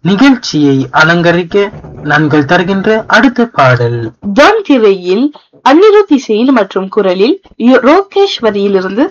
நிகழ்ச்சியை அலங்கரிக்க நாங்கள் தருகின்ற அடுத்த பாடல் ஜான் திரையில் அனிருத் இசையில் மற்றும் குரலில் ரோகேஷ் வரியிலிருந்து